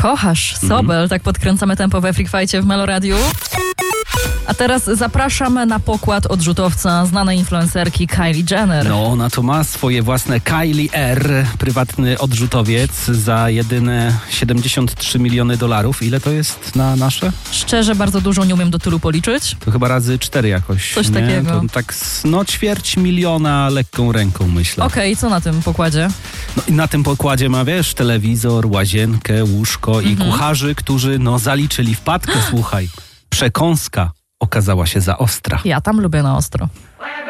Kochasz, Sobel, tak podkręcamy tempo we Freak Fightie w Melo Radiu. A teraz zapraszamy na pokład odrzutowca znanej influencerki Kylie Jenner. No, ona to ma swoje własne Kylie R, prywatny odrzutowiec za jedyne $73 miliony. Ile to jest na nasze? Szczerze, bardzo dużo, nie umiem do tylu policzyć. To chyba razy 4 jakoś. Coś nie? takiego. To tak $250 000 lekką ręką, myślę. Okej, co na tym pokładzie? No i na tym pokładzie ma, wiesz, telewizor, łazienkę, łóżko i kucharzy, którzy zaliczyli wpadkę, słuchaj. Przekąska okazała się za ostra. Ja tam lubię na ostro.